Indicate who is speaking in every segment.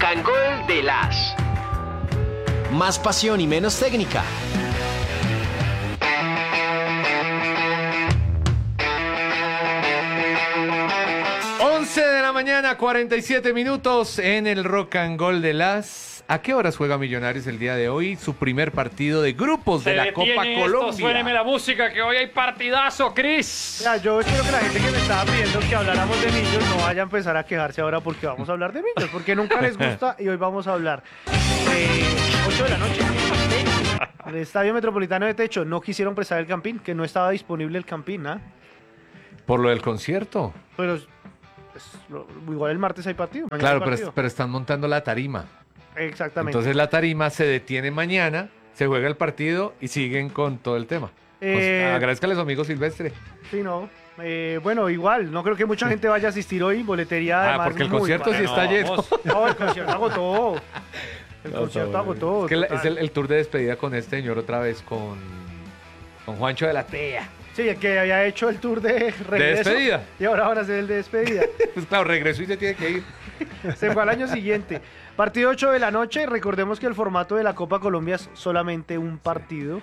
Speaker 1: and Gold de las.
Speaker 2: Más pasión y menos técnica.
Speaker 3: De la mañana, 47 minutos en el Rock and Roll de las. ¿A qué horas juega Millonarios el día de hoy? Su primer partido de grupos de la Copa Colombia.
Speaker 4: Suéneme la música que hoy hay partidazo, Cris.
Speaker 5: Ya, yo espero que la gente que me estaba pidiendo que habláramos de Millos no vaya a empezar a quejarse ahora porque vamos a hablar de Millos, porque nunca les gusta y hoy vamos a hablar. 8 de la noche. El Estadio Metropolitano de Techo no quisieron prestar el Campín, que no estaba disponible el Campín, ¿ah?
Speaker 3: Por lo del concierto.
Speaker 5: Pero igual el martes hay partido.
Speaker 3: Claro,
Speaker 5: hay partido.
Speaker 3: pero están montando la tarima.
Speaker 5: Exactamente.
Speaker 3: Entonces la tarima se detiene mañana, se juega el partido y siguen con todo el tema. Agradezcale a su amigo Silvestre.
Speaker 5: Sí, no. Bueno, igual, no creo que mucha gente vaya a asistir hoy. Boletería además
Speaker 3: porque el
Speaker 5: muy
Speaker 3: concierto sí está lleno.
Speaker 5: No, el concierto agotó. El concierto agotó.
Speaker 3: Es el tour de despedida con este señor otra vez, con Juancho de la Tea.
Speaker 5: Sí, el que había hecho el tour de regreso.
Speaker 3: ¿De despedida?
Speaker 5: Y ahora van a hacer el de despedida.
Speaker 3: Pues claro, regresó y se tiene que ir.
Speaker 5: Se fue al año siguiente. Partido 8 de la noche. Recordemos que el formato de la Copa Colombia es solamente un partido.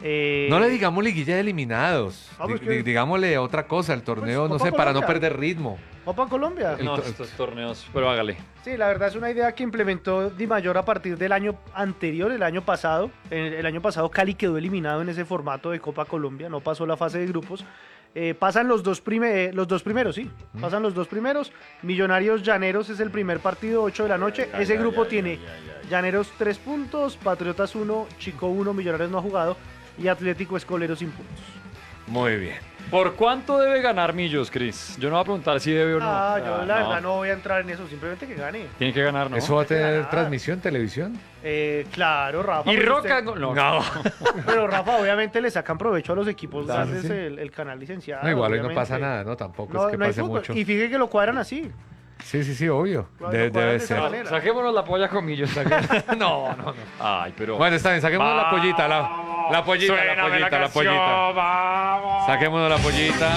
Speaker 3: No le digamos liguilla de eliminados. Digámosle otra cosa, el torneo,
Speaker 5: Pues,
Speaker 3: no sé,
Speaker 5: Copa
Speaker 3: para no
Speaker 5: Colombia.
Speaker 3: perder ritmo.
Speaker 5: Copa Colombia.
Speaker 4: No, estos torneos, pero hágale.
Speaker 5: Sí, la verdad es una idea que implementó Di Mayor a partir del año anterior, el año pasado. El año pasado Cali quedó eliminado en ese formato de Copa Colombia, no pasó la fase de grupos. Pasan los dos primeros, sí. Pasan los dos primeros. Millonarios Llaneros es el primer partido, 8 de la noche. Ese grupo tiene Llaneros 3 puntos, Patriotas 1, Chico 1, Millonarios no ha jugado y Atlético Escolero sin puntos.
Speaker 3: Muy bien.
Speaker 4: ¿Por cuánto debe ganar Millos, Cris? Yo no voy a preguntar si debe o no.
Speaker 5: Yo la verdad no voy a entrar en eso, simplemente que gane.
Speaker 4: Tiene que ganar, ¿no?
Speaker 3: ¿Eso va a tener
Speaker 5: ganar.
Speaker 3: transmisión, televisión?
Speaker 5: Claro, Rafa.
Speaker 4: Y
Speaker 5: pero
Speaker 4: Roca...
Speaker 5: usted-
Speaker 4: No.
Speaker 5: Pero Rafa, obviamente le sacan provecho a los equipos
Speaker 3: Claro,
Speaker 5: grandes
Speaker 3: sí.
Speaker 5: el canal licenciado.
Speaker 3: No, igual hoy no
Speaker 5: obviamente.
Speaker 3: pasa nada, ¿no? Tampoco
Speaker 5: No,
Speaker 3: es que
Speaker 5: no hay
Speaker 3: pase
Speaker 5: fútbol.
Speaker 3: mucho.
Speaker 5: Y fíjate que lo cuadran así.
Speaker 3: Sí, obvio.
Speaker 5: Lo
Speaker 3: Debe
Speaker 5: cuadran de esa
Speaker 3: ser.
Speaker 5: manera.
Speaker 4: Saquémonos la polla con Millos.
Speaker 3: No.
Speaker 4: Ay, pero...
Speaker 3: Bueno, está bien, saquémonos la pollita, la pollita, la pollita.
Speaker 4: Vamos.
Speaker 3: Saquémonos la pollita.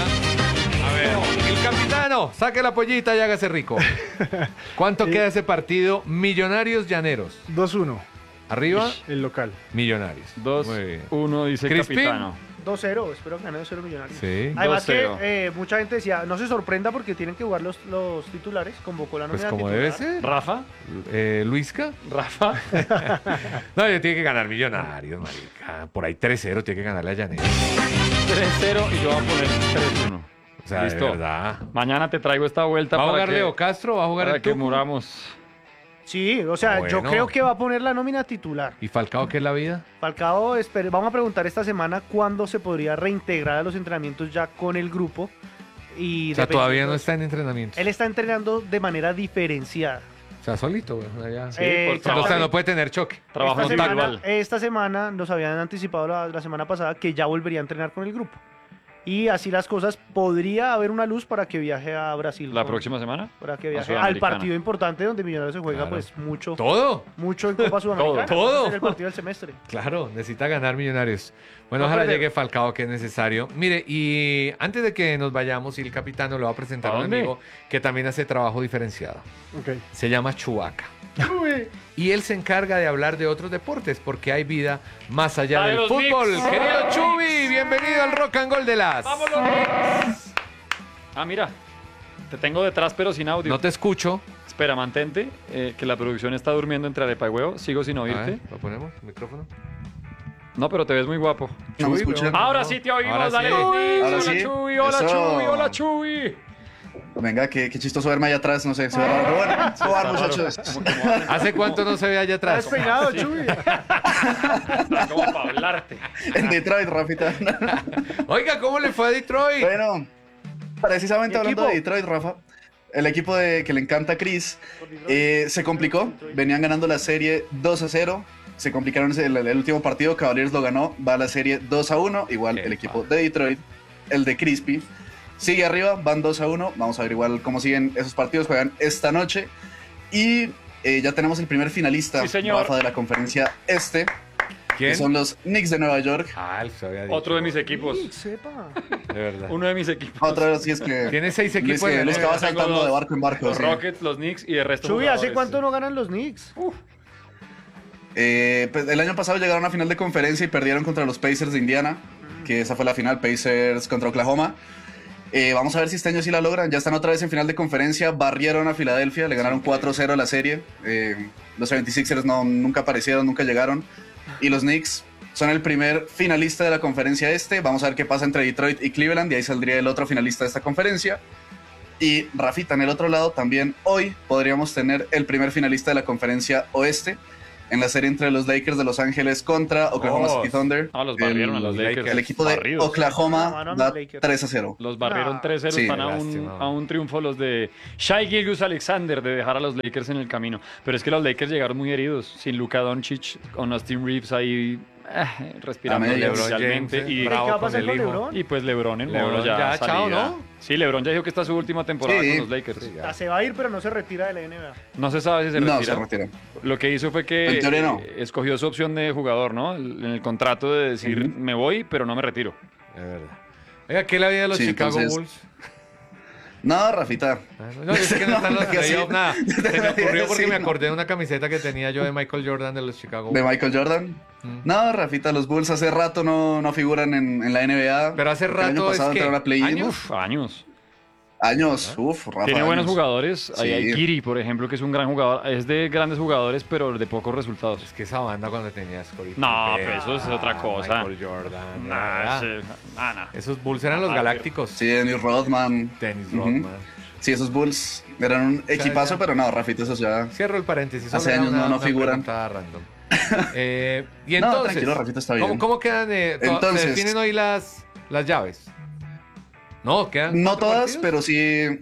Speaker 3: A ver, el capitano, saque la pollita y hágase rico. ¿Cuánto queda ese partido? Millonarios Llaneros.
Speaker 6: 2-1,
Speaker 3: Arriba,
Speaker 6: el local.
Speaker 3: Millonarios. Muy bien.
Speaker 4: 2-1, dice el
Speaker 3: Crispín.
Speaker 4: capitano.
Speaker 5: 2-0, espero que gane 2-0 Millonarios.
Speaker 3: Sí.
Speaker 5: Además
Speaker 4: 2-0.
Speaker 5: que mucha gente decía, no se sorprenda porque tienen que jugar los titulares, convocó la
Speaker 3: Pues
Speaker 5: nómina
Speaker 3: como
Speaker 5: titular.
Speaker 3: debe ser.
Speaker 4: ¿Rafa?
Speaker 3: Luisca.
Speaker 4: ¿Rafa?
Speaker 3: No, tiene que ganar Millonarios, marica. Por ahí 3-0 tiene que ganarle a Llaneros.
Speaker 4: 3-0 y yo voy a poner 3-1.
Speaker 3: O sea,
Speaker 4: Listo.
Speaker 3: de verdad.
Speaker 4: Mañana te traigo esta vuelta
Speaker 3: ¿Va a
Speaker 4: para
Speaker 3: jugar
Speaker 4: que,
Speaker 3: Leo Castro? ¿Va a jugar
Speaker 4: para
Speaker 3: el
Speaker 4: que
Speaker 3: Tucu?
Speaker 4: muramos.
Speaker 5: Sí, o sea, yo
Speaker 3: Bueno.
Speaker 5: creo que va a poner la nómina titular.
Speaker 3: ¿Y Falcao qué es la vida?
Speaker 5: Falcao, vamos a preguntar esta semana cuándo se podría reintegrar a los entrenamientos ya con el grupo. Y
Speaker 3: O sea, todavía no
Speaker 5: dependiendo-
Speaker 3: está en entrenamiento.
Speaker 5: Él está entrenando de manera diferenciada.
Speaker 3: O sea, solito, güey. Allá.
Speaker 4: Sí, por
Speaker 3: O sea,
Speaker 4: trabajo.
Speaker 3: no puede tener choque.
Speaker 4: Trabajo
Speaker 5: esta,
Speaker 4: contactual.
Speaker 5: semana, esta semana nos habían anticipado la semana pasada que ya volvería a entrenar con el grupo. Y así las cosas, podría haber una luz para que viaje a Brasil.
Speaker 4: ¿La próxima semana?
Speaker 5: Para que
Speaker 4: a
Speaker 5: viaje al
Speaker 4: Sudamericana.
Speaker 5: partido importante donde Millonarios se juega
Speaker 3: Claro.
Speaker 5: pues mucho
Speaker 3: ¿Todo?
Speaker 5: en Copa Sudamericana.
Speaker 3: Todo.
Speaker 5: Es el partido del semestre.
Speaker 3: Claro, necesita ganar Millonarios. Bueno,
Speaker 5: No
Speaker 3: ojalá
Speaker 5: perder.
Speaker 3: llegue Falcao, que es necesario. Mire, y antes de que nos vayamos, y el capitano lo va a presentar
Speaker 4: ¿A
Speaker 3: a un
Speaker 4: dónde?
Speaker 3: amigo que también hace trabajo diferenciado.
Speaker 6: Ok.
Speaker 3: Se llama Chubaca. Y él se encarga de hablar de otros deportes, porque hay vida más allá
Speaker 4: La de
Speaker 3: del
Speaker 4: los
Speaker 3: fútbol.
Speaker 4: Knicks.
Speaker 3: Querido Chubi, bienvenido al Rock and Roll de las.
Speaker 4: Ah, mira. Te tengo detrás, pero sin audio.
Speaker 3: No te escucho.
Speaker 4: Espera, mantente, que la producción está durmiendo entre arepa y huevo. Sigo sin
Speaker 3: A ver,
Speaker 4: oírte.
Speaker 3: ¿lo ponemos? ¿Micrófono?
Speaker 4: No, pero te ves muy guapo.
Speaker 7: ¿No me
Speaker 3: Chuy,
Speaker 7: escuchan?
Speaker 3: pero-
Speaker 4: Ahora sí te oímos,
Speaker 3: Ahora
Speaker 4: dale.
Speaker 3: sí.
Speaker 4: Luis.
Speaker 7: Ahora
Speaker 4: Hola,
Speaker 7: sí.
Speaker 4: Chuy, hola,
Speaker 7: Eso.
Speaker 4: Chuy, hola, Chuy.
Speaker 7: Venga, qué chistoso verme allá atrás, no sé, se ve raro, pero bueno, ¿cómo van, muchachos?
Speaker 3: ¿Hace cuánto no se ve allá
Speaker 5: ¿Estás
Speaker 3: atrás?
Speaker 5: peinado, Chuy?
Speaker 4: Como para hablarte.
Speaker 7: En Detroit, Rafita.
Speaker 3: Oiga, ¿cómo le fue a Detroit?
Speaker 7: Bueno, precisamente
Speaker 5: ¿Mi
Speaker 7: hablando de
Speaker 5: equipo?
Speaker 7: Detroit, Rafa, el equipo que le encanta a Chris, se complicó, venían ganando la serie 2-0, se complicaron el último partido, Cavaliers lo ganó, va a la serie 2-1, igual
Speaker 3: Qué
Speaker 7: el equipo de Detroit, el de Crispy, sigue arriba, van 2-1, vamos a ver igual cómo siguen esos partidos, juegan esta noche, y ya tenemos el primer finalista,
Speaker 4: Sí, señor.
Speaker 7: Rafa, de la conferencia este,
Speaker 3: ¿Quién?
Speaker 7: que son los Knicks de Nueva York.
Speaker 3: Ah, se había dicho.
Speaker 4: Otro de mis equipos.
Speaker 5: Sepa.
Speaker 3: De verdad.
Speaker 4: Uno de mis equipos.
Speaker 7: Otra vez sí es que
Speaker 3: Tiene 6
Speaker 7: Luis,
Speaker 3: equipos
Speaker 7: que
Speaker 3: en
Speaker 7: Luis
Speaker 3: la
Speaker 7: que va
Speaker 3: NBA.
Speaker 7: saltando
Speaker 4: Tengo
Speaker 7: de barco en barco.
Speaker 4: Los
Speaker 7: sí.
Speaker 4: Rockets, los Knicks y el resto.
Speaker 5: Chuy, ¿hace
Speaker 4: jugadores.
Speaker 5: cuánto no ganan los Knicks?
Speaker 7: Pues, el año pasado llegaron a final de conferencia y perdieron contra los Pacers de Indiana, que esa fue la final, Pacers contra Oklahoma. Vamos a ver si este año sí la logran. Ya están otra vez en final de conferencia, barrieron a Filadelfia, le ganaron 4-0 la serie. Los 76ers nunca aparecieron, nunca llegaron. Y los Knicks son el primer finalista de la conferencia este. Vamos a ver qué pasa entre Detroit y Cleveland, y ahí saldría el otro finalista de esta conferencia. Y Rafita, en el otro lado también hoy podríamos tener el primer finalista de la conferencia oeste, en la serie entre los Lakers de Los Ángeles contra Oklahoma City Thunder.
Speaker 4: Los barrieron a los Lakers.
Speaker 7: El equipo de
Speaker 4: Barridos.
Speaker 7: Oklahoma
Speaker 5: Ganaron
Speaker 7: da
Speaker 5: los Lakers.
Speaker 7: 3-0.
Speaker 4: Los barrieron
Speaker 5: Nah.
Speaker 4: 3-0,
Speaker 7: Sí,
Speaker 4: están
Speaker 3: lástima.
Speaker 4: a un triunfo los de Shai Gilgeous-Alexander de dejar a los Lakers en el camino. Pero es que los Lakers llegaron muy heridos, sin Luka Doncic, con Austin Reeves ahí respirando
Speaker 7: A medias.
Speaker 4: especialmente.
Speaker 3: LeBron James,
Speaker 4: y,
Speaker 3: bravo
Speaker 5: ¿Qué va a
Speaker 3: con
Speaker 5: pasar
Speaker 3: el
Speaker 5: con
Speaker 3: hijo.
Speaker 5: LeBron?
Speaker 4: y pues LeBron en modo
Speaker 3: LeBron
Speaker 4: ya
Speaker 3: ya, chao,
Speaker 4: salida.
Speaker 3: ¿no?
Speaker 4: Sí, LeBron ya dijo que esta es su última temporada
Speaker 7: Sí.
Speaker 4: con los Lakers.
Speaker 3: Sí,
Speaker 5: Se va a ir, pero no se retira de la NBA.
Speaker 4: No se sabe si se
Speaker 7: No,
Speaker 4: retira.
Speaker 7: se retira.
Speaker 4: Lo que hizo fue que
Speaker 7: En teoría no.
Speaker 4: escogió su opción de jugador, ¿no? En el contrato de decir,
Speaker 7: Ujú.
Speaker 4: me voy, pero no me retiro.
Speaker 3: De verdad. Oiga, ¿qué es la vida de los
Speaker 7: Sí,
Speaker 3: Chicago
Speaker 7: entonces-
Speaker 3: Bulls?
Speaker 7: No, Rafita.
Speaker 3: No, es que no están los
Speaker 7: que sí.
Speaker 3: playoffs, nada. Se me ocurrió porque
Speaker 7: Sí,
Speaker 3: me
Speaker 7: no.
Speaker 3: acordé de una camiseta que tenía yo de Michael Jordan de los Chicago
Speaker 7: De
Speaker 3: Bulls.
Speaker 7: Michael Jordan. No, Rafita, los Bulls hace rato no figuran en la NBA.
Speaker 3: Pero hace
Speaker 7: El año
Speaker 3: rato es
Speaker 7: pasado
Speaker 3: que
Speaker 7: entraron a play-in.
Speaker 3: años.
Speaker 4: Uf, años.
Speaker 7: Años, Rafa.
Speaker 4: Tiene buenos
Speaker 7: años.
Speaker 4: jugadores. Ahí
Speaker 7: Sí.
Speaker 4: hay Kiri, por ejemplo, que es un gran jugador. Es de grandes jugadores, pero de pocos resultados.
Speaker 3: Es que esa banda cuando tenía Scottie
Speaker 4: No,
Speaker 3: Pippen,
Speaker 4: pero eso es otra cosa.
Speaker 3: Michael Jordan.
Speaker 4: Nah,
Speaker 3: nada.
Speaker 4: nah.
Speaker 3: Esos Bulls eran los
Speaker 4: Ah,
Speaker 3: galácticos.
Speaker 7: Sí, Dennis Rodman.
Speaker 3: Dennis
Speaker 7: Ujú.
Speaker 3: Rodman.
Speaker 7: Sí, esos Bulls eran un equipazo,
Speaker 3: ya.
Speaker 7: pero no, Rafita, esos ya.
Speaker 3: Cierro el paréntesis.
Speaker 7: Hace
Speaker 3: solo era
Speaker 7: años no figuran.
Speaker 3: pregunta random. Y
Speaker 7: No,
Speaker 3: entonces,
Speaker 7: tranquilo, Rafita, está bien.
Speaker 3: ¿cómo quedan? Se
Speaker 7: Entonces-
Speaker 3: definen hoy las llaves. No, quedan.
Speaker 7: No
Speaker 3: 4
Speaker 7: todas,
Speaker 3: partidos.
Speaker 7: pero sí.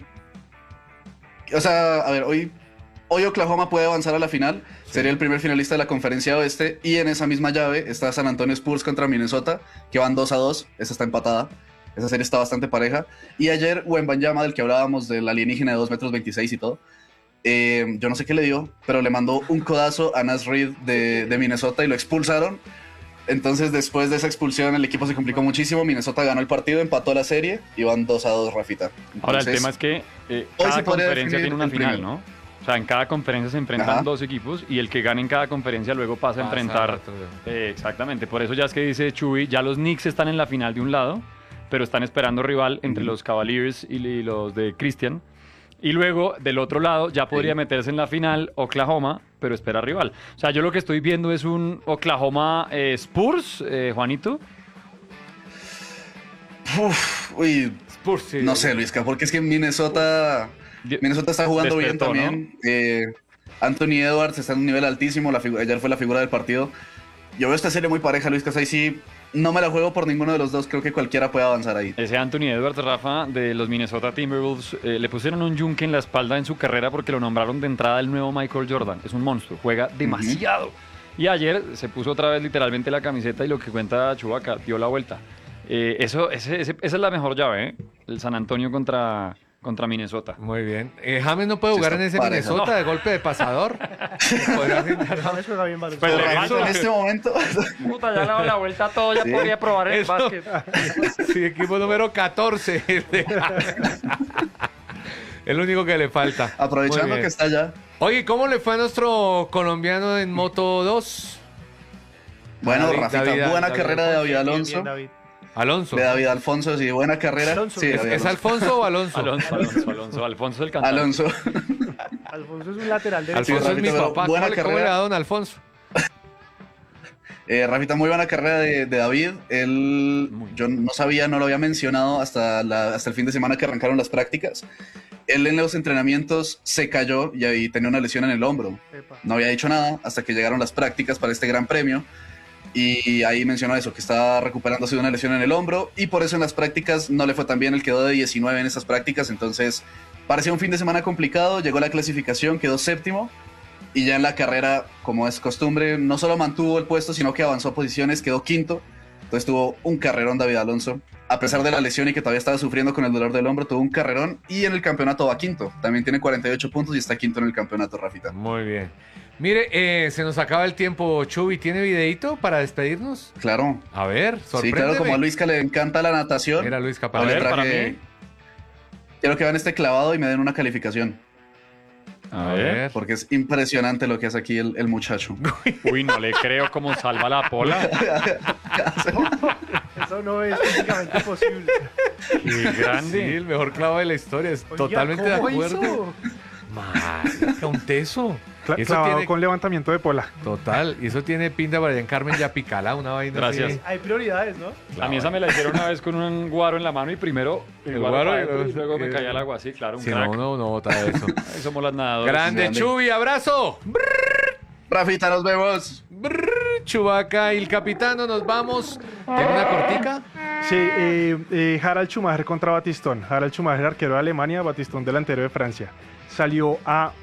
Speaker 7: O sea, a ver, hoy Oklahoma puede avanzar a la final. Sería el primer finalista de la conferencia oeste. Y en esa misma llave está San Antonio Spurs contra Minnesota, que van 2-2. Esa está empatada. Esa serie está bastante pareja. Y ayer Wembanyama, del que hablábamos, del alienígena de 2,26 metros y todo. Yo no sé qué le dio, pero le mandó un codazo a Nas Reed de Minnesota y lo expulsaron. Entonces, después de esa expulsión, el equipo se complicó muchísimo. Minnesota ganó el partido, empató la serie y van 2-2, Rafita.
Speaker 4: Ahora, el
Speaker 7: Entonces,
Speaker 4: tema es que
Speaker 7: hoy
Speaker 4: cada
Speaker 7: se podría
Speaker 4: conferencia
Speaker 7: definir
Speaker 4: tiene una
Speaker 7: el
Speaker 4: final,
Speaker 7: primero.
Speaker 4: ¿no? O sea, en cada conferencia se enfrentan
Speaker 7: Ajá.
Speaker 4: dos equipos y el que gane en cada conferencia luego pasa a
Speaker 3: Pasa
Speaker 4: enfrentar.
Speaker 3: al otro.
Speaker 4: Exactamente, por eso ya es que dice Chuy, ya los Knicks están en la final de un lado, pero están esperando rival entre los Cavaliers y los de Christian. Y luego, del otro lado, ya podría
Speaker 7: Sí.
Speaker 4: meterse en la final Oklahoma, pero espera rival. O sea, yo lo que estoy viendo es un Oklahoma Spurs, Juanito.
Speaker 7: Uy,
Speaker 3: Spurs, sí.
Speaker 7: no sé, Luisca, porque es que Minnesota está jugando
Speaker 4: Despertó,
Speaker 7: bien también. Anthony Edwards está en un nivel altísimo. Ayer fue la figura del partido. Yo veo esta serie muy pareja, Luisca. Ahí sí, no me la juego por ninguno de los dos. Creo que cualquiera puede avanzar ahí.
Speaker 4: Ese Anthony Edwards, Rafa, de los Minnesota Timberwolves, le pusieron un yunque en la espalda en su carrera porque lo nombraron de entrada el nuevo Michael Jordan. Es un monstruo, juega demasiado. Y ayer se puso otra vez literalmente la camiseta y lo que cuenta Chubaca, dio la vuelta. Esa es la mejor llave, ¿eh? El San Antonio contra Minnesota.
Speaker 3: Muy bien. James no puede
Speaker 7: Sí,
Speaker 3: jugar en
Speaker 7: está
Speaker 3: ese
Speaker 7: pareja.
Speaker 3: Minnesota de golpe de pasador. Podría brindar-
Speaker 5: James juega bien baloncesto.
Speaker 4: Pues le
Speaker 7: Correcto,
Speaker 4: mando-
Speaker 7: en este momento.
Speaker 4: Puta, ya le ha dado la vuelta a todo, ya
Speaker 7: Sí.
Speaker 4: podría probar el
Speaker 3: Eso.
Speaker 4: básquet.
Speaker 3: Sí, equipo número 14. El único que le falta.
Speaker 7: Aprovechando
Speaker 3: Muy
Speaker 7: que
Speaker 3: bien.
Speaker 7: está allá.
Speaker 3: Oye, ¿cómo le fue a nuestro colombiano en Moto 2?
Speaker 7: Bueno,
Speaker 3: David,
Speaker 7: Rafita,
Speaker 3: David,
Speaker 7: buena
Speaker 3: David
Speaker 7: carrera de David
Speaker 5: Bien,
Speaker 7: Alonso.
Speaker 5: bien, David.
Speaker 3: Alonso.
Speaker 7: De David Alfonso, sí, buena carrera.
Speaker 5: Alonso.
Speaker 7: Sí,
Speaker 3: ¿Es,
Speaker 7: David
Speaker 3: es Alfonso o Alonso?
Speaker 4: Alfonso el cantante.
Speaker 7: Alonso.
Speaker 5: Alfonso es un lateral derecho.
Speaker 3: Alfonso es mi
Speaker 7: Rafita, pero
Speaker 3: papá.
Speaker 7: buena
Speaker 3: ¿Cómo le
Speaker 7: carrera.
Speaker 3: da don Alfonso?
Speaker 7: Rafita, muy buena carrera de David. Él,
Speaker 4: Muy
Speaker 7: yo no sabía, no lo había mencionado hasta el fin de semana que arrancaron las prácticas. Él en los entrenamientos se cayó y ahí tenía una lesión en el hombro.
Speaker 5: Epa.
Speaker 7: No había dicho nada hasta que llegaron las prácticas para este gran premio. Y ahí mencionó eso, que estaba recuperándose de una lesión en el hombro. Y por eso en las prácticas no le fue tan bien. Él quedó de 19 en esas prácticas. Entonces parecía un fin de semana complicado. Llegó la clasificación, quedó séptimo. Y ya en la carrera, como es costumbre, no solo mantuvo el puesto, sino que avanzó posiciones, quedó quinto. Entonces tuvo un carrerón David Alonso. A pesar de la lesión y que todavía estaba sufriendo con el dolor del hombro, tuvo un carrerón. Y en el campeonato va quinto. También tiene 48 puntos y está quinto en el campeonato, Rafita.
Speaker 3: Muy bien. Mire, se nos acaba el tiempo, Chuy. ¿Tiene videito para despedirnos?
Speaker 7: Claro.
Speaker 3: A ver,
Speaker 7: Sí,
Speaker 3: sorpréndeme.
Speaker 7: claro, como a Luisca le encanta la natación.
Speaker 3: Mira, Luis, capaz.
Speaker 7: hoy le
Speaker 4: ver, para
Speaker 7: traje-
Speaker 4: mí.
Speaker 7: Quiero que vean este clavado y me den una calificación.
Speaker 4: A ver.
Speaker 7: Porque es impresionante lo que hace aquí el muchacho.
Speaker 4: Uy, no le creo cómo salva la pola.
Speaker 5: Eso no es físicamente posible.
Speaker 4: Qué
Speaker 3: Sí,
Speaker 4: grande.
Speaker 3: el mejor clavo de la historia.
Speaker 5: Oiga,
Speaker 3: Totalmente de
Speaker 5: ¿cómo
Speaker 3: acuerdo.
Speaker 5: hizo?
Speaker 3: Marica, un teso. Y eso
Speaker 1: Clavado
Speaker 3: tiene-
Speaker 1: con levantamiento de pola.
Speaker 3: Total. Y eso tiene pinta para allá en Carmen Yapicala, una vaina
Speaker 4: Gracias.
Speaker 3: así.
Speaker 5: Hay prioridades, ¿no?
Speaker 4: A mí esa me la hicieron una vez con un guaro en la mano y primero el
Speaker 3: El
Speaker 4: guaro
Speaker 3: guaro
Speaker 4: para
Speaker 3: y
Speaker 4: adentro y
Speaker 3: luego-
Speaker 4: luego me caía el agua. Sí, claro, un
Speaker 3: Si
Speaker 4: crack.
Speaker 3: no, uno no bota eso.
Speaker 4: Ahí somos las nadadoras.
Speaker 3: Grande,
Speaker 7: Grande.
Speaker 3: Chuy, abrazo.
Speaker 7: Rafita, nos vemos.
Speaker 3: Chubaca y el capitano, nos vamos. ¿Tiene una cortica?
Speaker 1: Sí, Harald Schumacher contra Batistón. Harald Schumacher, arquero de Alemania, Batistón, delantero de Francia. Salió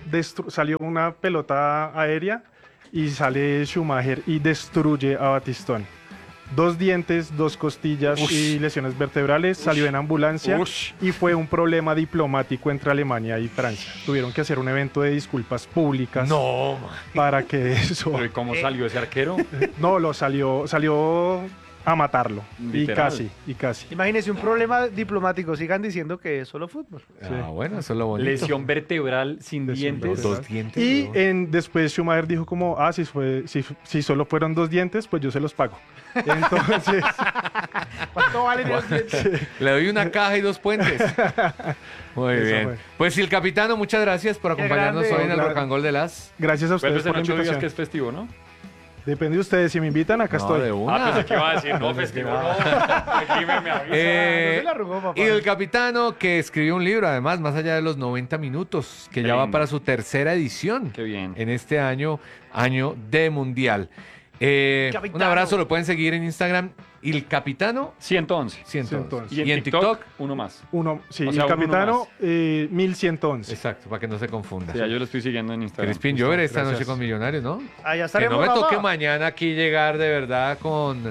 Speaker 1: una pelota aérea y sale Schumacher y destruye a Batistón. 2 dientes, 2 costillas y lesiones vertebrales. Salió en ambulancia
Speaker 4: Ush.
Speaker 1: y fue un problema diplomático entre Alemania y Francia. Tuvieron que hacer un evento de disculpas públicas
Speaker 3: No, man.
Speaker 1: para que eso...
Speaker 4: Pero ¿y cómo salió ese arquero?
Speaker 1: No, salió a matarlo.
Speaker 4: Literal.
Speaker 1: Y casi.
Speaker 5: Imagínese un problema diplomático. Sigan diciendo que es solo fútbol.
Speaker 3: Ah, bueno, eso es lo bonito.
Speaker 4: Lesión vertebral sin
Speaker 1: Lesión
Speaker 4: dientes.
Speaker 1: vertebral.
Speaker 3: Dos dientes.
Speaker 1: Y
Speaker 3: weón.
Speaker 1: después Schumacher dijo como, si solo fueron 2 dientes, pues yo se los pago. Entonces,
Speaker 5: ¿Cuánto valen los dientes?
Speaker 3: Le doy una caja y 2 puentes. Muy
Speaker 1: Eso
Speaker 3: bien.
Speaker 1: fue.
Speaker 3: Pues sí, el capitano, muchas gracias por
Speaker 5: Qué
Speaker 3: acompañarnos
Speaker 5: grande.
Speaker 3: hoy en el
Speaker 1: Claro.
Speaker 3: Rock and Roll de las.
Speaker 1: gracias a ustedes
Speaker 4: Vuelves
Speaker 1: por
Speaker 4: en
Speaker 1: la
Speaker 4: 8 días
Speaker 1: invitación.
Speaker 4: que es festivo, ¿no?
Speaker 1: Depende de ustedes, si me invitan, acá
Speaker 3: No,
Speaker 1: estoy.
Speaker 3: de una.
Speaker 4: Ah, pensé que iba a decir, no, festivo no. Aquí me avisa.
Speaker 5: No se la arrugó, papá.
Speaker 3: Y el capitano que escribió un libro, además, más allá de los 90 minutos, que
Speaker 4: Qué
Speaker 3: ya va
Speaker 4: lindo.
Speaker 3: para su tercera edición
Speaker 4: Qué bien.
Speaker 3: en este año de Mundial. Un
Speaker 5: Capitano.
Speaker 3: abrazo, lo pueden seguir en Instagram. Y el capitano,
Speaker 4: 111.
Speaker 3: 111.
Speaker 1: 111.
Speaker 4: Y en TikTok, uno más.
Speaker 1: Sí,
Speaker 4: O
Speaker 1: y
Speaker 4: sea,
Speaker 1: el
Speaker 4: uno
Speaker 1: capitano, 1111.
Speaker 3: Exacto, para que no se confunda.
Speaker 4: Sí, ya yo lo estoy siguiendo en Instagram.
Speaker 3: Crispin, yo veré esta
Speaker 1: Gracias.
Speaker 3: noche con Millonarios, ¿no?
Speaker 5: Allá
Speaker 3: Que
Speaker 5: estaremos,
Speaker 3: no me
Speaker 5: Rafa.
Speaker 3: toque mañana aquí llegar de verdad con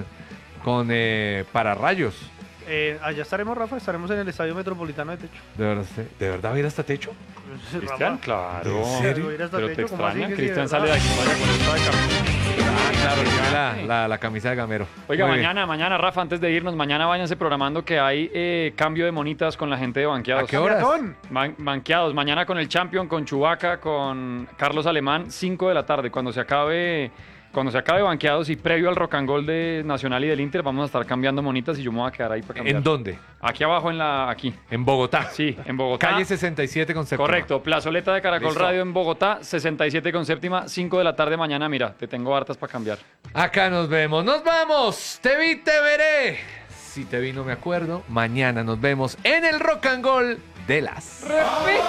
Speaker 3: pararrayos.
Speaker 5: Allá estaremos, Rafa. Estaremos en el Estadio Metropolitano de Techo.
Speaker 3: ¿De verdad va a ir hasta techo?
Speaker 4: Cristian,
Speaker 5: Rafa,
Speaker 4: claro.
Speaker 3: ¿En serio?
Speaker 5: voy a ir hasta
Speaker 4: Pero te
Speaker 5: Techo, ¿cómo así
Speaker 4: extraña.
Speaker 5: que sí,
Speaker 4: Cristian
Speaker 5: de
Speaker 4: sale de
Speaker 5: verdad?
Speaker 4: aquí vaya con esta de camisa.
Speaker 3: Ah, claro, tiene la camisa de gamero.
Speaker 4: Oiga,
Speaker 3: Muy bien.
Speaker 4: mañana, Rafa, antes de irnos, mañana váyanse programando que hay cambio de monitas con la gente de Banqueados.
Speaker 3: ¿A qué horas?
Speaker 5: Maratón.
Speaker 4: Banqueados, mañana con el Champion, con Chubaca, con Carlos Alemán, 5 de la tarde. Cuando se acabe Banqueados y previo al Rock and Roll de Nacional y del Inter, vamos a estar cambiando monitas y yo me voy a quedar ahí para cambiar.
Speaker 3: ¿En dónde?
Speaker 4: Aquí abajo aquí.
Speaker 3: En Bogotá.
Speaker 4: Sí, en Bogotá.
Speaker 3: Calle 67 con séptima.
Speaker 4: Correcto, plazoleta de Caracol
Speaker 3: Listo.
Speaker 4: Radio en Bogotá, 67 con séptima, 5 de la tarde mañana. Mira, te tengo hartas para cambiar.
Speaker 3: Acá nos vemos. ¡Nos vamos! Te vi, te veré. Si te vi, no me acuerdo. Mañana nos vemos en el Rock and Roll de las.